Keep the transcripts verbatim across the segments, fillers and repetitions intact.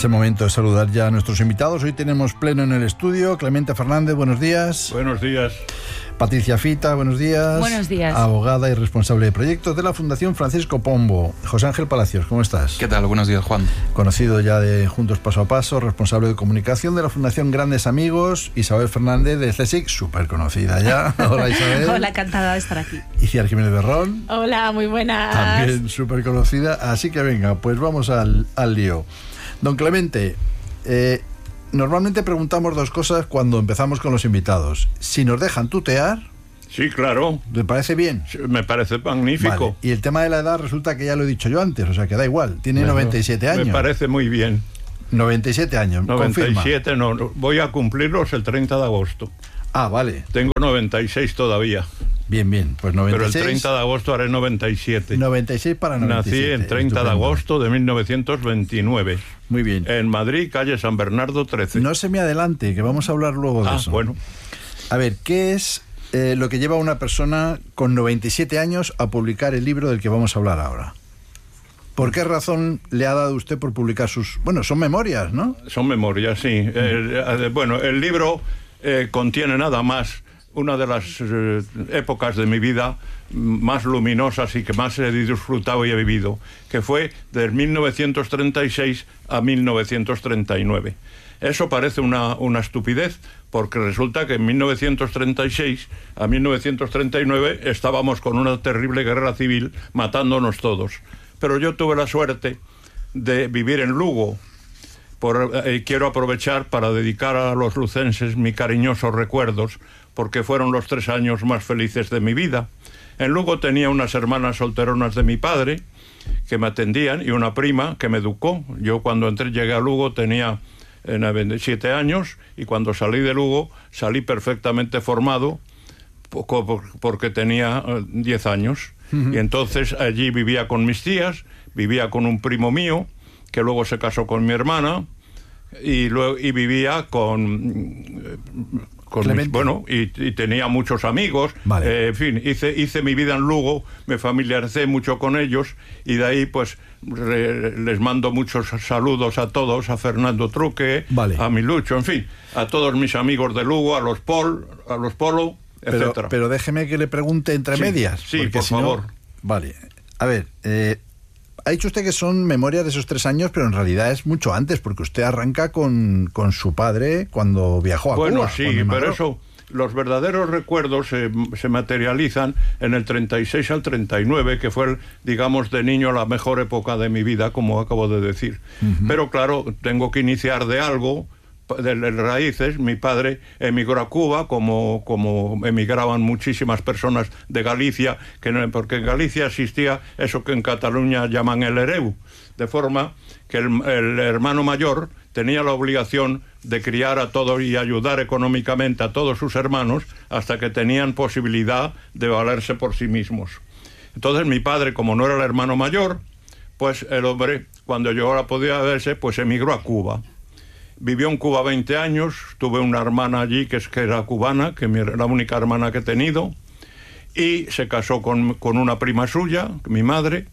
Es el momento de saludar ya a nuestros invitados. Hoy tenemos pleno en el estudio. Clemente Fernández, buenos días. Buenos días. Patricia Fita, buenos días. Buenos días. Abogada y responsable de proyectos de la Fundación Francisco Pombo. José Ángel Palacios, ¿cómo estás? ¿Qué tal? Buenos días, Juan. Conocido ya de Juntos Paso a Paso, responsable de comunicación de la Fundación Grandes Amigos. Isabel Fernández de C S I C, súper conocida ya. Hola, Isabel. Hola, encantada de estar aquí. Y Ciar Jiménez Berrón. Hola, muy buenas. También súper conocida. Así que venga, pues vamos al, al lío. Don Clemente, eh, normalmente preguntamos dos cosas cuando empezamos con los invitados. Si nos dejan tutear... Sí, claro. ¿Le parece bien? Sí, me parece magnífico. Vale. Y el tema de la edad resulta que ya lo he dicho yo antes, o sea que da igual. Tiene bueno, noventa y siete años. Me parece muy bien. noventa y siete años, noventa y siete, confirma. No, voy a cumplirlos el treinta de agosto. Ah, vale. Tengo noventa y seis todavía. Bien, bien, pues noventa y seis. Pero el treinta de agosto haré noventa y siete. noventa y seis para noventa y siete. Nací el treinta Estupendo. De agosto de mil novecientos veintinueve. Muy bien. En Madrid, calle San Bernardo trece. No se me adelante, que vamos a hablar luego de ah, eso. bueno. A ver, ¿qué es eh, lo que lleva a una persona con noventa y siete años a publicar el libro del que vamos a hablar ahora? ¿Por qué razón le ha dado usted por publicar sus... Bueno, son memorias, ¿no? Son memorias, sí. Mm. Eh, bueno, el libro eh, contiene nada más una de las eh, épocas de mi vida más luminosas y que más he disfrutado y he vivido, que fue de mil novecientos treinta y seis a mil novecientos treinta y nueve. Eso parece una, una estupidez, porque resulta que en mil novecientos treinta y seis a mil novecientos treinta y nueve estábamos con una terrible guerra civil matándonos todos. Pero yo tuve la suerte de vivir en Lugo. Por, eh, quiero aprovechar para dedicar a los lucenses mis cariñosos recuerdos, porque fueron los tres años más felices de mi vida. En Lugo tenía unas hermanas solteronas de mi padre que me atendían y una prima que me educó. Yo cuando entré, llegué a Lugo tenía eh, veintisiete años y cuando salí de Lugo salí perfectamente formado poco, porque tenía eh, diez años. Uh-huh. Y entonces allí vivía con mis tías, vivía con un primo mío que luego se casó con mi hermana y, luego, y vivía con... Con mis, bueno, y, y tenía muchos amigos, vale. eh, en fin, hice, hice mi vida en Lugo, me familiaricé mucho con ellos y de ahí pues re, les mando muchos saludos a todos, a Fernando Truque, vale. a Milucho, en fin, a todos mis amigos de Lugo, a los Pol, a los Polo, pero, etcétera. Pero déjeme que le pregunte entre sí, medias. Sí, por si favor. No, vale, a ver, eh, ha dicho usted que son memorias de esos tres años, pero en realidad es mucho antes, porque usted arranca con, con su padre cuando viajó a bueno, Cuba. Bueno, sí, pero eso, los verdaderos recuerdos se, se materializan en el treinta y seis al treinta y nueve, que fue, el, digamos, de niño la mejor época de mi vida, como acabo de decir. Uh-huh. Pero claro, tengo que iniciar de algo, de las raíces. Mi padre emigró a Cuba, como, como emigraban muchísimas personas de Galicia, que no, porque en Galicia existía eso que en Cataluña llaman el hereu, de forma que el, el hermano mayor tenía la obligación de criar a todos y ayudar económicamente a todos sus hermanos hasta que tenían posibilidad de valerse por sí mismos. Entonces mi padre, como no era el hermano mayor, pues el hombre, cuando llegó a poder verse, pues emigró a Cuba. Vivió en Cuba veinte años, tuve una hermana allí que, es, que era cubana, que es la única hermana que he tenido, y se casó con, con una prima suya, mi madre,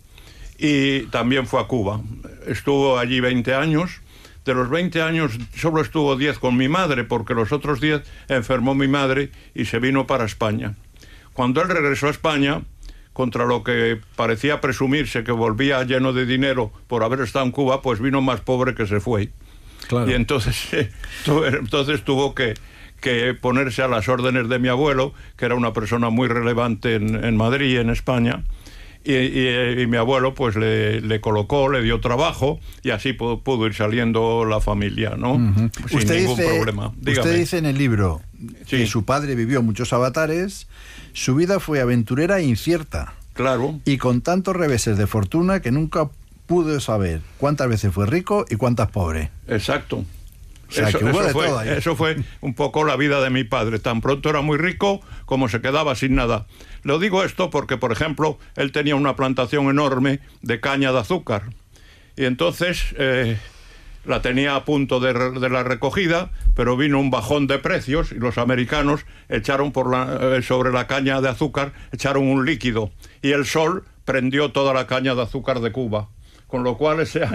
y también fue a Cuba. Estuvo allí veinte años. De los veinte años solo estuvo diez con mi madre, porque los otros diez enfermó mi madre y se vino para España. Cuando él regresó a España, contra lo que parecía presumirse que volvía lleno de dinero por haber estado en Cuba, pues vino más pobre que se fue. Claro. Y entonces, eh, tu, entonces tuvo que, que ponerse a las órdenes de mi abuelo, que era una persona muy relevante en, en Madrid, en España, y, y, y mi abuelo pues le, le colocó, le dio trabajo, y así pudo, pudo ir saliendo la familia, ¿no? Uh-huh. Sin usted ningún dice, problema. Dígame. Usted dice en el libro sí. que su padre vivió muchos avatares, su vida fue aventurera e incierta. Claro. Y con tantos reveses de fortuna que nunca pudo saber cuántas veces fue rico y cuántas pobre. Exacto. O sea, eso, que hubo eso, de fue, todo ahí. eso fue un poco la vida de mi padre. Tan pronto era muy rico como se quedaba sin nada. Lo digo esto porque, por ejemplo, él tenía una plantación enorme de caña de azúcar. Y entonces eh, la tenía a punto de, de la recogida, pero vino un bajón de precios y los americanos echaron por la, eh, sobre la caña de azúcar, echaron un líquido. Y el sol prendió toda la caña de azúcar de Cuba. Con lo cual ese año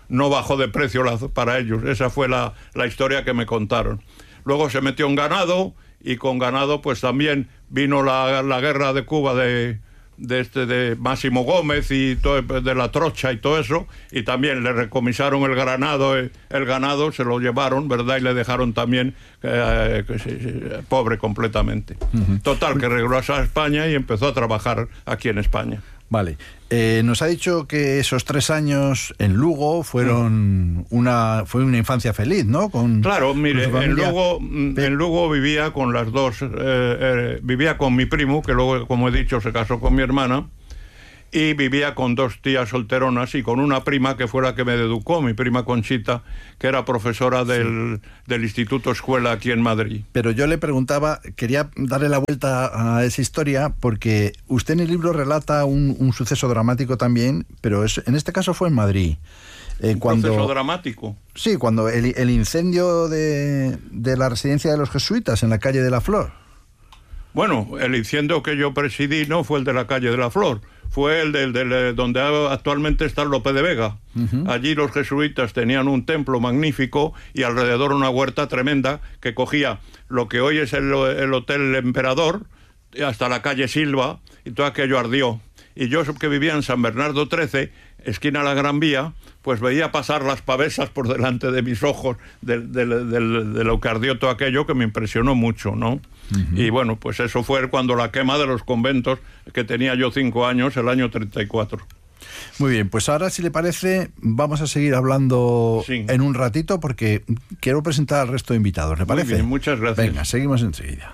no bajó de precio la, para ellos. Esa fue la, la historia que me contaron. Luego se metió en ganado, y con ganado pues también vino la, la guerra de Cuba de, de, este, de Máximo Gómez y todo, de la trocha y todo eso, y también le recomisaron el ganado, el ganado se lo llevaron, ¿verdad? Y le dejaron también eh, eh, pobre completamente. Uh-huh. Total, que regresó a España y empezó a trabajar aquí en España. Vale. Eh, nos ha dicho que esos tres años en Lugo fueron mm. una fue una infancia feliz, ¿no? Con, claro, mire, en Lugo, en Lugo vivía con las dos, eh, eh, vivía con mi primo, que luego, como he dicho, se casó con mi hermana, y vivía con dos tías solteronas y con una prima que fue la que me educó, mi prima Conchita, que era profesora del, sí. del Instituto Escuela aquí en Madrid. Pero yo le preguntaba, quería darle la vuelta a esa historia, porque usted en el libro relata un, un suceso dramático también, pero es, en este caso fue en Madrid. Eh, ¿Un cuando, proceso dramático? Sí, cuando el, el incendio de, de la residencia de los jesuitas en la calle de la Flor. Bueno, el incendio que yo presidí no fue el de la calle de la Flor, fue el del de, de, donde actualmente está López de Vega. Uh-huh. Allí los jesuitas tenían un templo magnífico y alrededor una huerta tremenda que cogía lo que hoy es el, el Hotel Emperador hasta la calle Silva, y todo aquello ardió. Y yo, que vivía en San Bernardo trece, esquina la Gran Vía, pues veía pasar las pavesas por delante de mis ojos de, de, de, de, de lo que ardió todo aquello, que me impresionó mucho, ¿no? Uh-huh. Y bueno, pues eso fue cuando la quema de los conventos, que tenía yo cinco años, el año treinta y cuatro. Muy bien, pues ahora, si le parece, vamos a seguir hablando sí. en un ratito, porque quiero presentar al resto de invitados, ¿le parece? Muy bien, muchas gracias. Venga, seguimos enseguida.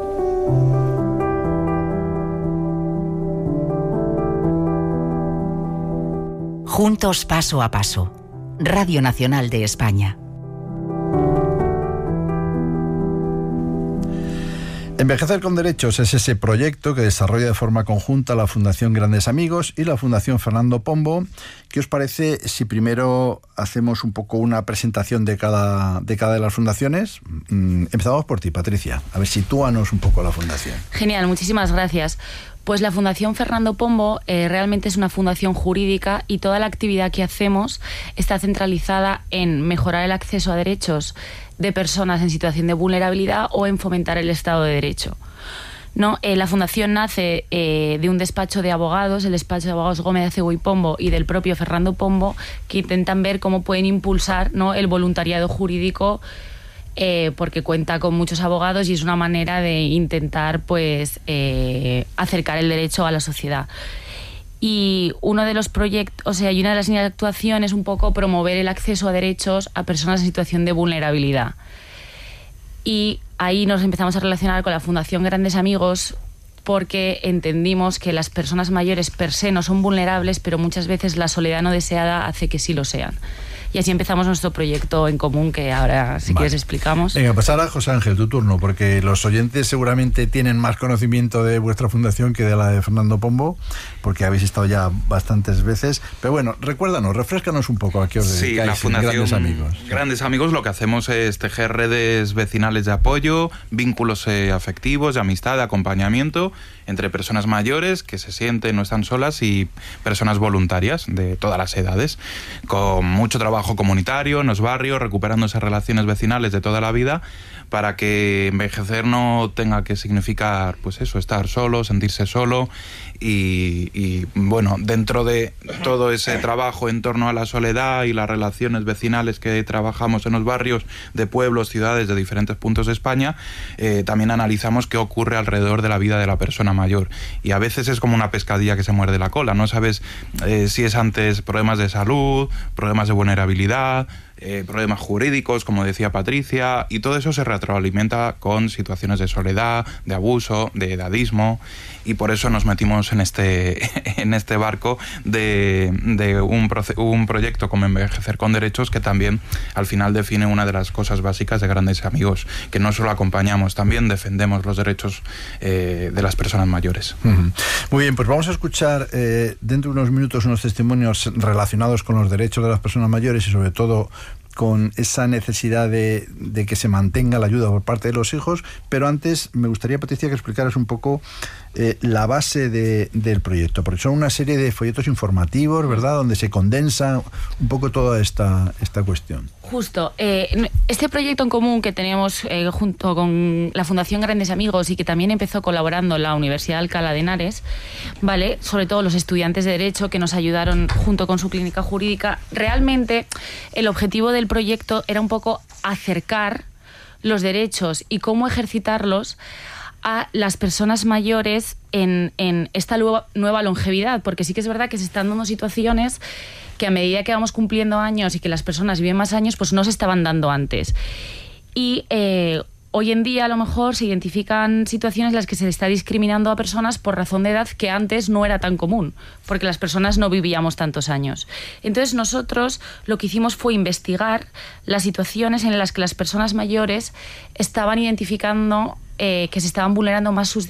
Juntos paso a paso. Radio Nacional de España. Envejecer con Derechos es ese proyecto que desarrolla de forma conjunta la Fundación Grandes Amigos y la Fundación Fernando Pombo. ¿Qué os parece si primero hacemos un poco una presentación de cada, de cada de las fundaciones? Mm, empezamos por ti, Patricia. A ver, sitúanos un poco la fundación. Genial, muchísimas gracias. Pues la Fundación Fernando Pombo eh, realmente es una fundación jurídica, y toda la actividad que hacemos está centralizada en mejorar el acceso a derechos de personas en situación de vulnerabilidad o en fomentar el Estado de Derecho. ¿No? Eh, la fundación nace eh, de un despacho de abogados, el despacho de abogados Gómez, Acebo y Pombo, y del propio Fernando Pombo, que intentan ver cómo pueden impulsar, ¿no?, el voluntariado jurídico, Eh, porque cuenta con muchos abogados y es una manera de intentar pues eh, acercar el derecho a la sociedad. Y uno de los proyectos, o sea, y una de las líneas de actuación es un poco promover el acceso a derechos a personas en situación de vulnerabilidad. Y ahí nos empezamos a relacionar con la Fundación Grandes Amigos, porque entendimos que las personas mayores per se no son vulnerables, pero muchas veces la soledad no deseada hace que sí lo sean. Y así empezamos nuestro proyecto en común, que ahora, si vale. quieres, explicamos. Venga, pues ahora, José Ángel, tu turno, porque los oyentes seguramente tienen más conocimiento de vuestra fundación que de la de Fernando Pombo, porque habéis estado ya bastantes veces. Pero bueno, recuérdanos, refréscanos un poco a qué os dedicáis. Sí, la Fundación Grandes Amigos. Grandes Amigos, lo que hacemos es tejer redes vecinales de apoyo, vínculos eh, afectivos, de amistad, de acompañamiento entre personas mayores que se sienten, no están solas, y personas voluntarias de todas las edades, con mucho trabajo comunitario en los barrios, recuperando esas relaciones vecinales de toda la vida, para que envejecer no tenga que significar, pues eso, estar solo, sentirse solo. Y, y bueno, dentro de todo ese trabajo en torno a la soledad y las relaciones vecinales que trabajamos en los barrios de pueblos, ciudades de diferentes puntos de España, eh, también analizamos qué ocurre alrededor de la vida de la persona mayor. Y a veces es como una pescadilla que se muerde la cola, no sabes eh, si es antes problemas de salud, problemas de vulnerabilidad, Eh, problemas jurídicos, como decía Patricia, y todo eso se retroalimenta con situaciones de soledad, de abuso, de edadismo, y por eso nos metimos en este, en este barco de, de un, proce- un proyecto como Envejecer con Derechos, que también al final define una de las cosas básicas de Grandes Amigos, que no solo acompañamos, también defendemos los derechos eh, de las personas mayores. Uh-huh. Muy bien, pues vamos a escuchar eh, dentro de unos minutos unos testimonios relacionados con los derechos de las personas mayores y sobre todo con esa necesidad de, de que se mantenga la ayuda por parte de los hijos, pero antes me gustaría, Patricia, que explicaras un poco eh, la base de, del proyecto, porque son una serie de folletos informativos, ¿verdad?, donde se condensa un poco toda esta, esta cuestión. Justo. Eh, este proyecto en común que teníamos eh, junto con la Fundación Grandes Amigos y que también empezó colaborando la Universidad de Alcalá de Henares, ¿vale?, sobre todo los estudiantes de Derecho que nos ayudaron junto con su clínica jurídica, realmente el objetivo del proyecto era un poco acercar los derechos y cómo ejercitarlos a las personas mayores en, en esta nueva, nueva longevidad, porque sí que es verdad que se están dando situaciones que a medida que vamos cumpliendo años y que las personas viven más años, pues no se estaban dando antes. Y eh, hoy en día a lo mejor se identifican situaciones en las que se está discriminando a personas por razón de edad que antes no era tan común, porque las personas no vivíamos tantos años. Entonces nosotros lo que hicimos fue investigar las situaciones en las que las personas mayores estaban identificando eh, que se estaban vulnerando más sus